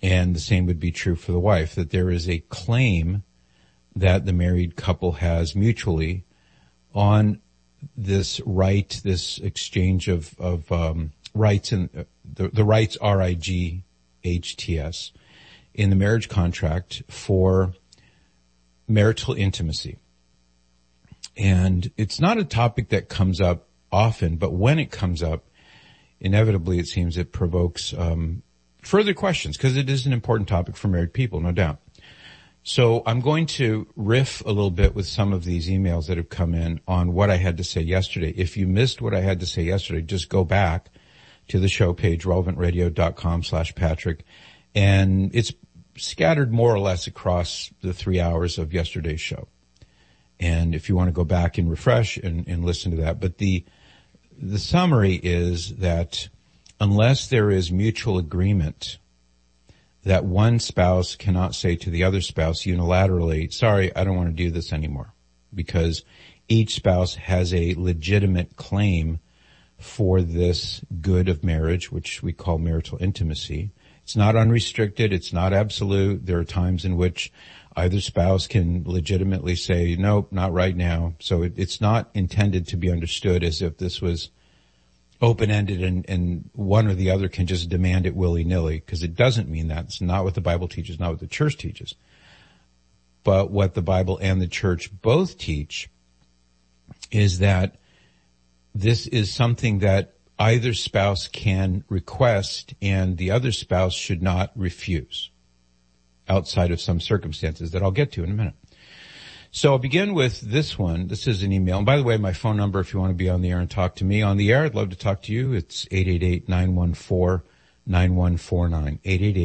And the same would be true for the wife, that there is a claim that the married couple has mutually on this right, this exchange of rights, and the rights, RIGHTS, in the marriage contract for marital intimacy. And it's not a topic that comes up often, but when it comes up, inevitably it seems it provokes further questions, because it is an important topic for married people, no doubt. So I'm going to riff a little bit with some of these emails that have come in on what I had to say yesterday. If you missed what I had to say yesterday, just go back to the show page, relevantradio.com/Patrick, and it's scattered more or less across the 3 hours of yesterday's show. And if you want to go back and refresh and listen to that. But the summary is that unless there is mutual agreement that one spouse cannot say to the other spouse unilaterally, sorry, I don't want to do this anymore, because each spouse has a legitimate claim for this good of marriage, which we call marital intimacy. It's not unrestricted. It's not absolute. There are times in which either spouse can legitimately say, nope, not right now. So it's not intended to be understood as if this was open-ended and one or the other can just demand it willy-nilly, because it doesn't mean that. It's not what the Bible teaches, not what the church teaches. But what the Bible and the church both teach is that this is something that either spouse can request and the other spouse should not refuse outside of some circumstances that I'll get to in a minute. So I'll begin with this one. This is an email. And by the way, my phone number, if you want to be on the air and talk to me on the air, I'd love to talk to you. It's 888-914-9149.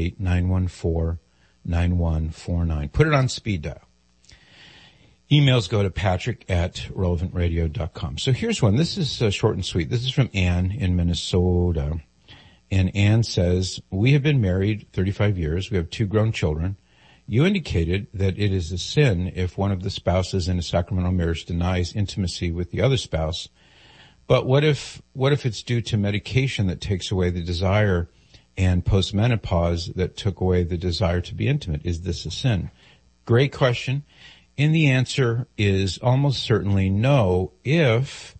888-914-9149. Put it on speed dial. Emails go to patrick@relevantradio.com. So here's one. This is short and sweet. This is from Ann in Minnesota. And Ann says, we have been married 35 years. We have 2 grown children. You indicated that it is a sin if one of the spouses in a sacramental marriage denies intimacy with the other spouse. But what if it's due to medication that takes away the desire and postmenopause that took away the desire to be intimate? Is this a sin? Great question. And the answer is almost certainly no, if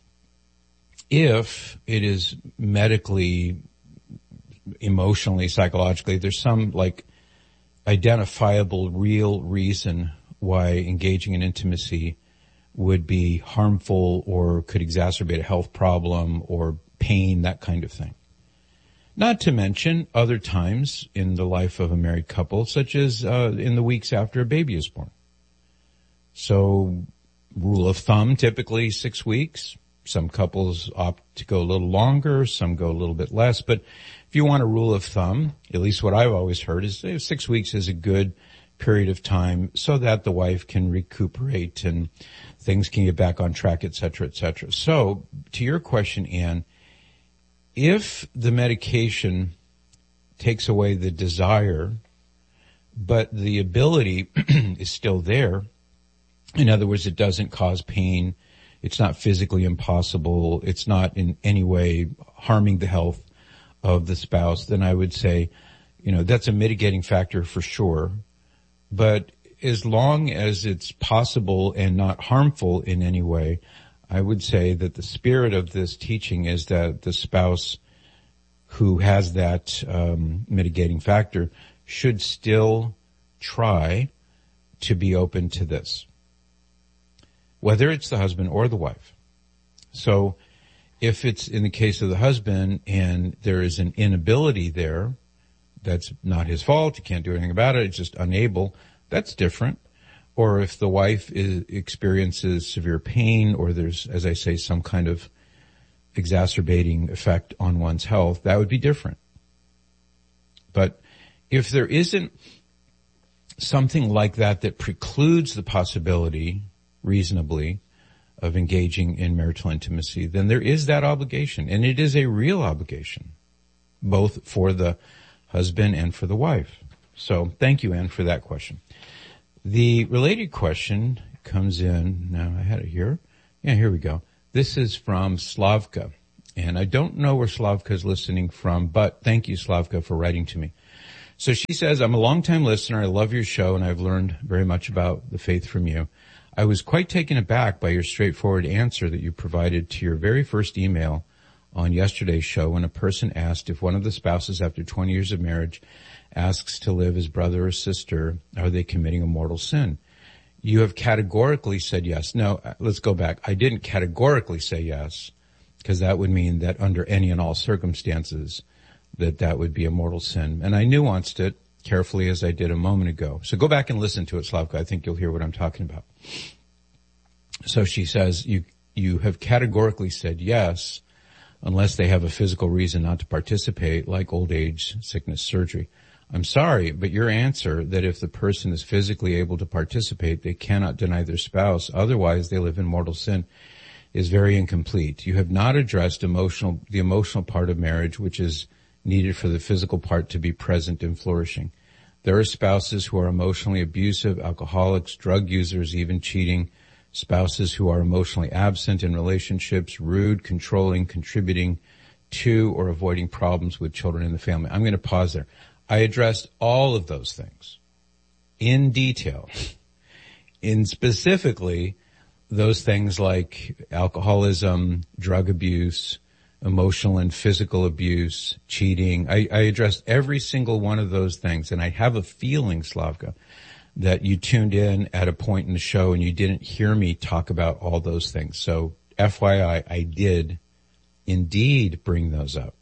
it is medically, emotionally, psychologically, there's some identifiable real reason why engaging in intimacy would be harmful or could exacerbate a health problem or pain, that kind of thing. Not to mention other times in the life of a married couple, such as in the weeks after a baby is born. So, rule of thumb, typically 6 weeks. Some couples opt to go a little longer, some go a little bit less. But if you want a rule of thumb, at least what I've always heard is 6 weeks is a good period of time so that the wife can recuperate and things can get back on track, et cetera, et cetera. So, to your question, Ann, if the medication takes away the desire, but the ability is still there, in other words, it doesn't cause pain, it's not physically impossible, it's not in any way harming the health of the spouse, then I would say, that's a mitigating factor for sure. But as long as it's possible and not harmful in any way, I would say that the spirit of this teaching is that the spouse who has that mitigating factor should still try to be open to this, whether it's the husband or the wife. So if it's in the case of the husband and there is an inability there, that's not his fault, he can't do anything about it, it's just unable, that's different. Or if the wife experiences severe pain or there's, as I say, some kind of exacerbating effect on one's health, that would be different. But if there isn't something like that precludes the possibility, reasonably, of engaging in marital intimacy, then there is that obligation. And it is a real obligation, both for the husband and for the wife. So thank you, Ann, for that question. The related question comes in, now I had it here. Yeah, here we go. This is from Slavka. And I don't know where Slavka is listening from, but thank you, Slavka, for writing to me. So she says, I'm a longtime listener. I love your show, and I've learned very much about the faith from you. I was quite taken aback by your straightforward answer that you provided to your very first email on yesterday's show when a person asked if one of the spouses after 20 years of marriage asks to live as brother or sister, are they committing a mortal sin? You have categorically said yes. No, let's go back. I didn't categorically say yes, because that would mean that under any and all circumstances that would be a mortal sin. And I nuanced it carefully as I did a moment ago. So go back and listen to it, Slavka. I think you'll hear what I'm talking about. So she says, you have categorically said yes, unless they have a physical reason not to participate, like old age, sickness, surgery. I'm sorry, but your answer that if the person is physically able to participate, they cannot deny their spouse, otherwise they live in mortal sin, is very incomplete. You have not addressed the emotional part of marriage, which is needed for the physical part to be present and flourishing. There are spouses who are emotionally abusive, alcoholics, drug users, even cheating, spouses who are emotionally absent in relationships, rude, controlling, contributing to or avoiding problems with children in the family. I'm going to pause there. I addressed all of those things in detail, in specifically those things like alcoholism, drug abuse, emotional and physical abuse, cheating. I addressed every single one of those things, and I have a feeling, Slavka, that you tuned in at a point in the show and you didn't hear me talk about all those things. So FYI, I did indeed bring those up.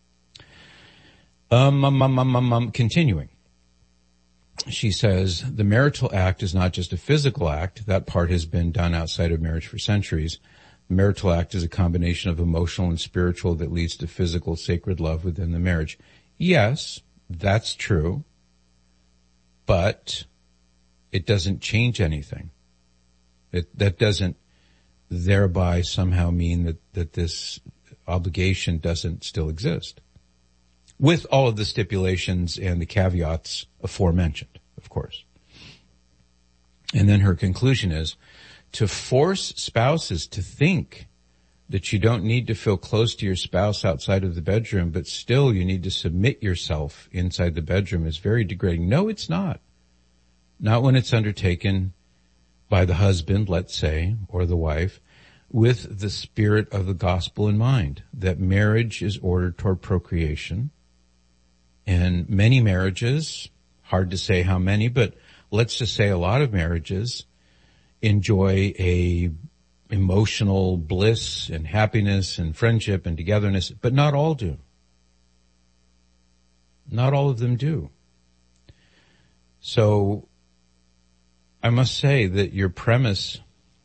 Continuing. She says, the marital act is not just a physical act. That part has been done outside of marriage for centuries. The marital act is a combination of emotional and spiritual that leads to physical, sacred love within the marriage. Yes, that's true, but it doesn't change anything. That doesn't thereby somehow mean that this obligation doesn't still exist, with all of the stipulations and the caveats aforementioned, of course. And then her conclusion is, to force spouses to think that you don't need to feel close to your spouse outside of the bedroom, but still you need to submit yourself inside the bedroom is very degrading. No, it's not. Not when it's undertaken by the husband, let's say, or the wife, with the spirit of the gospel in mind, that marriage is ordered toward procreation. And many marriages, hard to say how many, but let's just say a lot of marriages enjoy a emotional bliss and happiness and friendship and togetherness, but not all do. Not all of them do. So I must say that your premise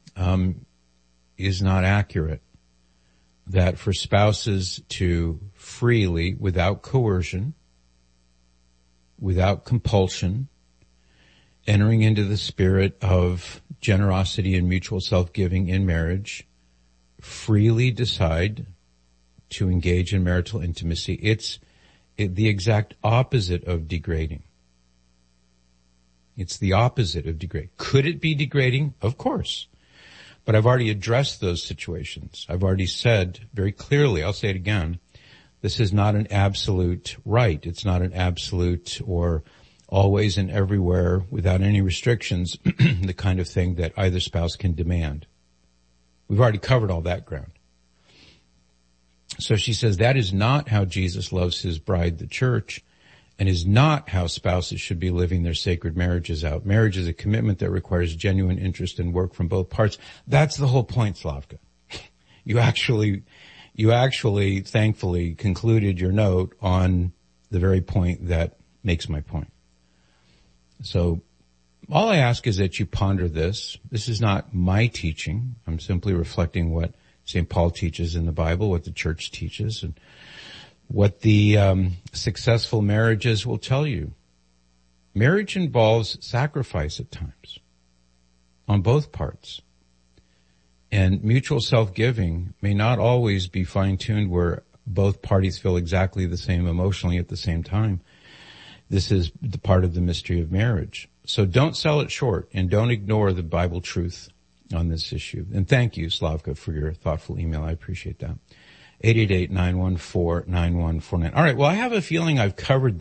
is not accurate, that for spouses to freely, without coercion, without compulsion, entering into the spirit of generosity and mutual self-giving in marriage, freely decide to engage in marital intimacy. It's the exact opposite of degrading. It's the opposite of degrading. Could it be degrading? Of course. But I've already addressed those situations. I've already said very clearly, I'll say it again, this is not an absolute right. It's not an absolute or always and everywhere without any restrictions, the kind of thing that either spouse can demand. We've already covered all that ground. So she says that is not how Jesus loves his bride, the church, and is not how spouses should be living their sacred marriages out. Marriage is a commitment that requires genuine interest and work from both parts. That's the whole point, Slavka. You actually, thankfully, concluded your note on the very point that makes my point. So all I ask is that you ponder this. This is not my teaching. I'm simply reflecting what St. Paul teaches in the Bible, what the church teaches, and what the successful marriages will tell you. Marriage involves sacrifice at times on both parts. And mutual self-giving may not always be fine-tuned where both parties feel exactly the same emotionally at the same time. This is the part of the mystery of marriage. So don't sell it short and don't ignore the Bible truth on this issue. And thank you, Slavka, for your thoughtful email. I appreciate that. 888-914-9149. All right. Well, I have a feeling I've covered that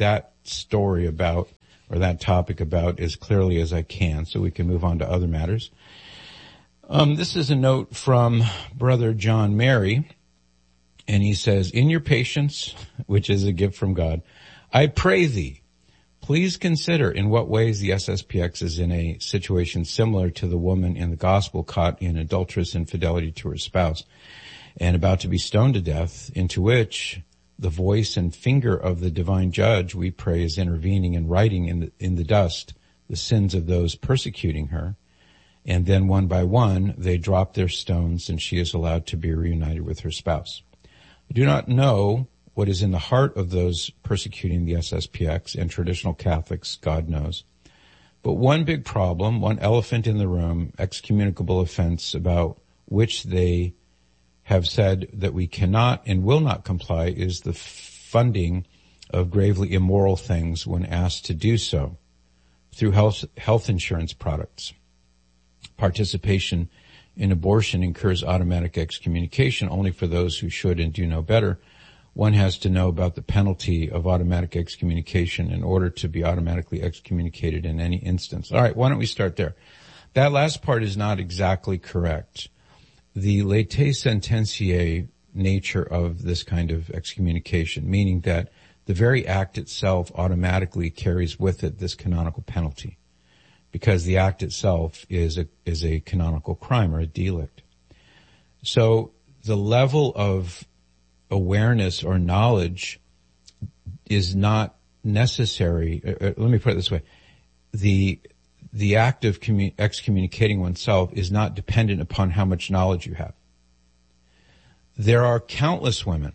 story about, or that topic about, as clearly as I can, so we can move on to other matters. This is a note from Brother John Mary, and he says, in your patience, which is a gift from God, I pray thee, please consider in what ways the SSPX is in a situation similar to the woman in the gospel caught in adulterous infidelity to her spouse and about to be stoned to death, into which the voice and finger of the divine judge, we pray, is intervening and writing in the dust the sins of those persecuting her. And then one by one, they drop their stones and she is allowed to be reunited with her spouse. I do not know what is in the heart of those persecuting the SSPX and traditional Catholics, God knows. But one big problem, one elephant in the room, excommunicable offense about which they have said that we cannot and will not comply, is the funding of gravely immoral things when asked to do so through health insurance products. Participation in abortion incurs automatic excommunication only for those who should and do know better. One has to know about the penalty of automatic excommunication in order to be automatically excommunicated in any instance. All right, why don't we start there? That last part is not exactly correct. The lete sententiae nature of this kind of excommunication, meaning that the very act itself automatically carries with it this canonical penalty, because the act itself is a canonical crime or a delict. So the level of awareness or knowledge is not necessary. Let me put it this way. The act of excommunicating oneself is not dependent upon how much knowledge you have. There are countless women,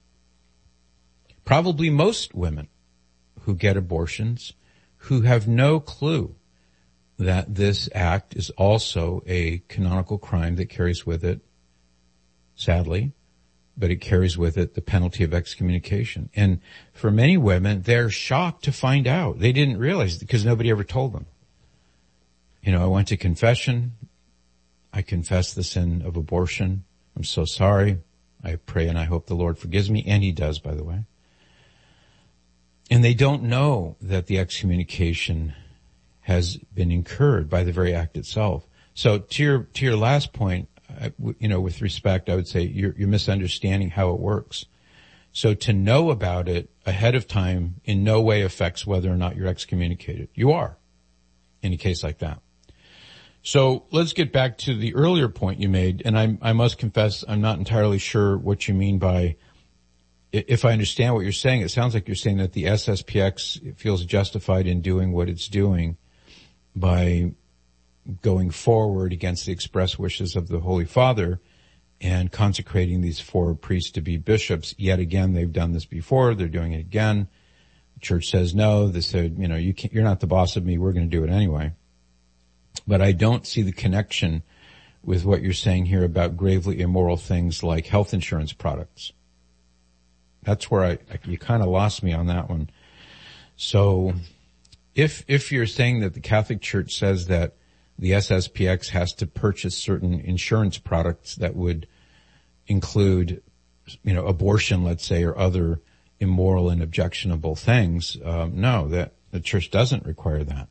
probably most women, who get abortions who have no clue that this act is also a canonical crime that carries with it, sadly, but it carries with it the penalty of excommunication. And for many women, they're shocked to find out. They didn't realize because nobody ever told them. You know, I went to confession. I confessed the sin of abortion. I'm so sorry. I pray and I hope the Lord forgives me. And he does, by the way. And they don't know that the excommunication has been incurred by the very act itself. So to your last point, with respect, I would say you're misunderstanding how it works. So to know about it ahead of time in no way affects whether or not you're excommunicated. You are, in a case like that. So let's get back to the earlier point you made, and I must confess I'm not entirely sure what you mean by, if I understand what you're saying, it sounds like you're saying that the SSPX feels justified in doing what it's doing by going forward against the express wishes of the Holy Father and consecrating these 4 priests to be bishops. Yet again, they've done this before. They're doing it again. The church says no. They said, you're not the boss of me. We're going to do it anyway. But I don't see the connection with what you're saying here about gravely immoral things like health insurance products. That's where you kind of lost me on that one. So if you're saying that the Catholic Church says that the SSPX has to purchase certain insurance products that would include, abortion, let's say, or other immoral and objectionable things, no, that the church doesn't require that.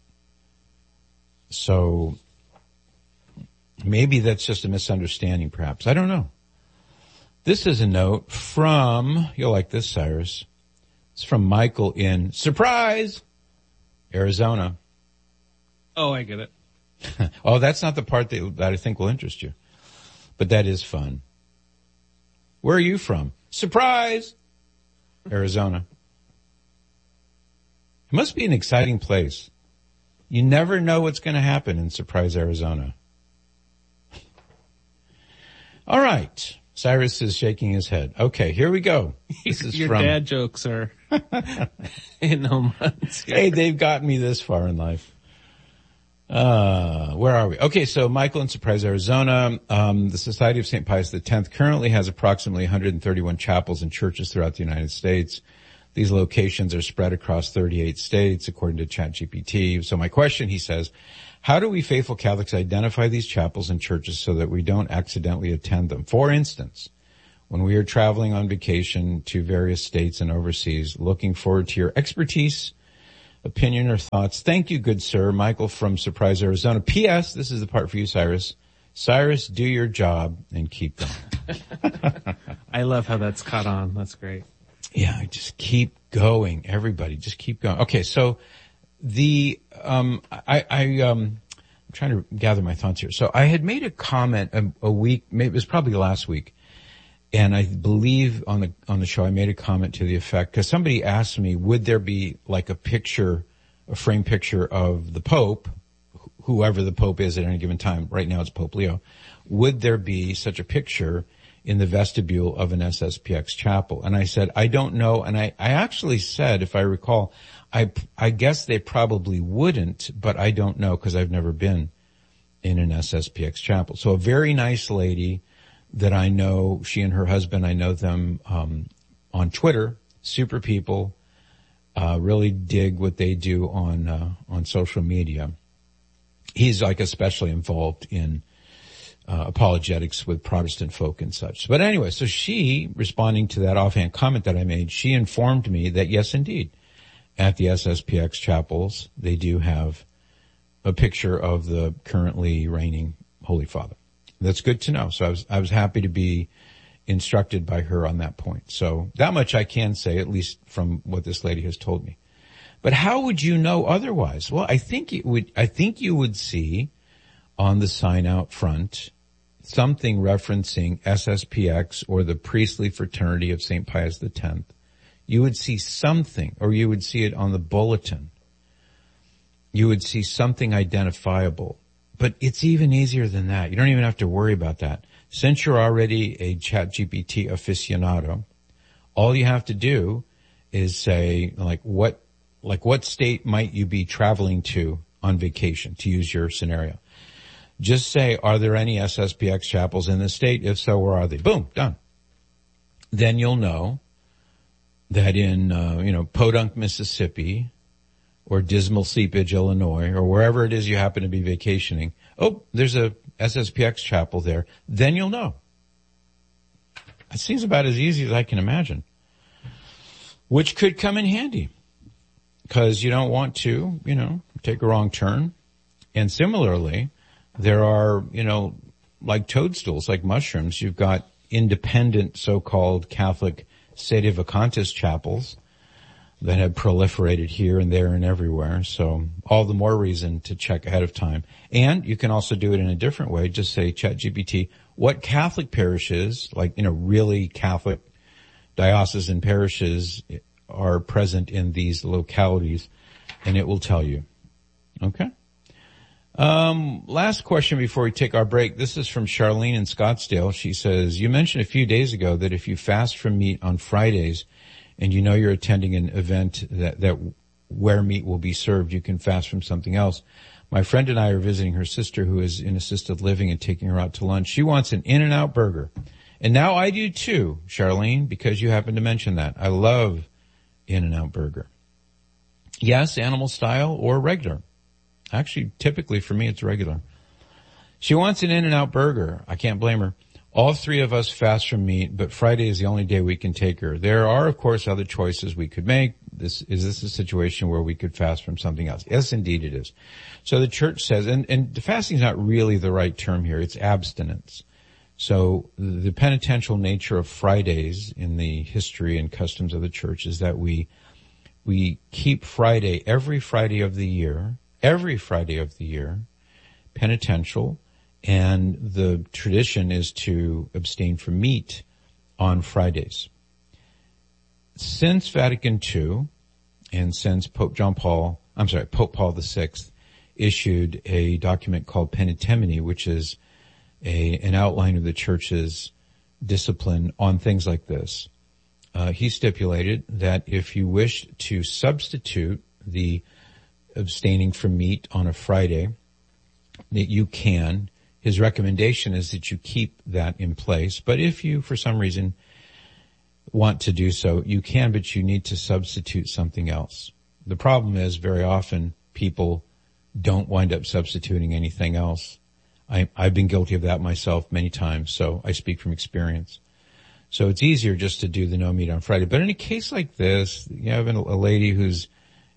So maybe that's just a misunderstanding, perhaps. I don't know. This is a note from, you'll like this, Cyrus. It's from Michael in, surprise, Arizona. Oh, I get it. Oh, that's not the part that I think will interest you. But that is fun. Where are you from? Surprise! Arizona. It must be an exciting place. You never know what's going to happen in Surprise, Arizona. All right. Cyrus is shaking his head. Okay, here we go. This is Your dad jokes are in no months. Hey, they've gotten me this far in life. Where are we? Okay, so Michael in Surprise, Arizona. The Society of St. Pius X currently has approximately 131 chapels and churches throughout the United States. These locations are spread across 38 states, according to ChatGPT. So my question, he says, how do we faithful Catholics identify these chapels and churches so that we don't accidentally attend them? For instance, when we are traveling on vacation to various states and overseas, looking forward to your expertise opinion or thoughts. Thank you, good sir. Michael from Surprise, Arizona. P.S. This is the part for you, Cyrus. Cyrus, do your job and keep going. I love how that's caught on. That's great. Yeah, just keep going. Everybody, just keep going. Okay, so I'm trying to gather my thoughts here. So I had made a comment a week, maybe it was probably last week, and I believe on the show I made a comment to the effect, because somebody asked me, would there be like a frame picture of the Pope, whoever the Pope is at any given time? Right now it's Pope Leo. Would there be such a picture in the vestibule of an SSPX chapel? And I said, I don't know. And I actually said, if I recall, I guess they probably wouldn't, but I don't know because I've never been in an SSPX chapel. So a very nice lady that I know, she and her husband, I know them on Twitter, super people, really dig what they do on social media. He's like especially involved in apologetics with Protestant folk and such. But anyway, so she, responding to that offhand comment that I made, she informed me that yes, indeed, at the SSPX chapels, they do have a picture of the currently reigning Holy Father. That's good to know. So I was happy to be instructed by her on that point. So that much I can say, at least from what this lady has told me. But how would you know otherwise? Well, I think you would see on the sign out front something referencing SSPX or the priestly fraternity of St. Pius X. You would see something, or you would see it on the bulletin. You would see something identifiable. But it's even easier than that. You don't even have to worry about that. Since you're already a ChatGPT aficionado, all you have to do is say, what state might you be traveling to on vacation, to use your scenario? Just say, are there any SSPX chapels in this state? If so, where are they? Boom, done. Then you'll know that in, Podunk, Mississippi, or Dismal Seepage, Illinois, or wherever it is you happen to be vacationing, oh, there's a SSPX chapel there. Then you'll know. It seems about as easy as I can imagine. Which could come in handy, because you don't want to, take a wrong turn. And similarly, there are, like toadstools, like mushrooms, you've got independent so-called Catholic sedevacantists chapels that have proliferated here and there and everywhere. So all the more reason to check ahead of time. And you can also do it in a different way. Just say, ChatGPT, what Catholic parishes, like, really Catholic diocesan parishes are present in these localities, and it will tell you. Okay? Last question before we take our break. This is from Charlene in Scottsdale. She says, you mentioned a few days ago that if you fast from meat on Fridays and you're attending an event that where meat will be served, you can fast from something else. My friend and I are visiting her sister who is in assisted living and taking her out to lunch. She wants an In-N-Out burger. And now I do too, Charlene, because you happened to mention that. I love In-N-Out burger. Yes, animal style or regular. Actually, typically for me, it's regular. She wants an In-N-Out burger. I can't blame her. All three of us fast from meat, but Friday is the only day we can take her. There are, of course, other choices we could make. Is this a situation where we could fast from something else? Yes, indeed it is. So the church says, and the fasting is not really the right term here. It's abstinence. So the penitential nature of Fridays in the history and customs of the church is that we keep Friday, every Friday of the year, penitential, and the tradition is to abstain from meat on Fridays. Since Vatican II, and since Pope Paul VI issued a document called Penitemini, which is an outline of the church's discipline on things like this, he stipulated that if you wish to substitute the abstaining from meat on a Friday, that you can. His recommendation is that you keep that in place. But if you, for some reason, want to do so, you can, but you need to substitute something else. The problem is very often people don't wind up substituting anything else. I've been guilty of that myself many times, so I speak from experience. So it's easier just to do the no meat on Friday. But in a case like this, you have a lady who's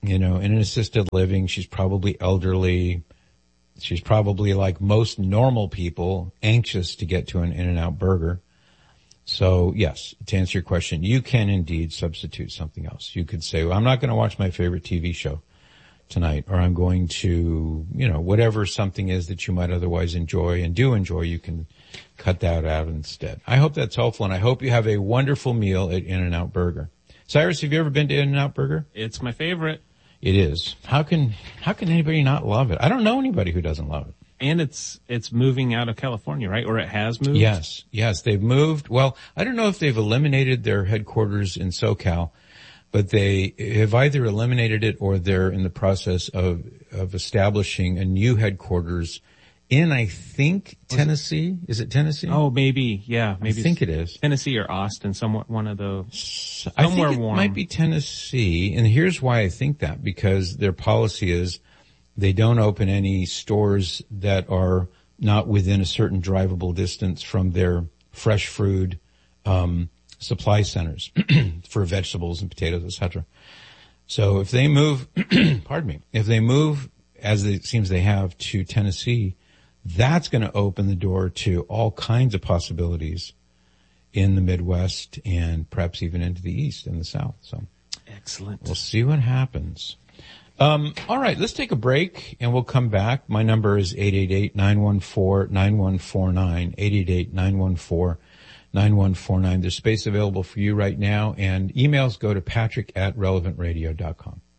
in an assisted living. She's probably elderly. She's probably, like most normal people, anxious to get to an In-N-Out Burger. So yes, to answer your question, you can indeed substitute something else. You could say, well, I'm not going to watch my favorite TV show tonight, or I'm going to, whatever something is that you might otherwise enjoy and do enjoy, you can cut that out instead. I hope that's helpful, and I hope you have a wonderful meal at In-N-Out Burger. Cyrus, have you ever been to In-N-Out Burger? It's my favorite. It is. How can anybody not love it? I don't know anybody who doesn't love it. And it's moving out of California, right? Or it has moved? Yes, they've moved. Well, I don't know if they've eliminated their headquarters in SoCal, but they have either eliminated it or they're in the process of establishing a new headquarters in, I think, Tennessee. Is it Tennessee? Oh, maybe. Yeah, maybe. I think it is. Tennessee or Austin, somewhat one of those. I think it might be Tennessee. And here's why I think that, because their policy is they don't open any stores that are not within a certain drivable distance from their fresh food, supply centers for vegetables and potatoes, etc. So if they move, if they move, as it seems they have, to Tennessee, that's going to open the door to all kinds of possibilities in the Midwest and perhaps even into the East and the South. So excellent. We'll see what happens. All right, let's take a break and we'll come back. My number is 888-914-9149, 888-914-9149. There's space available for you right now, and emails go to patrick@relevantradio.com.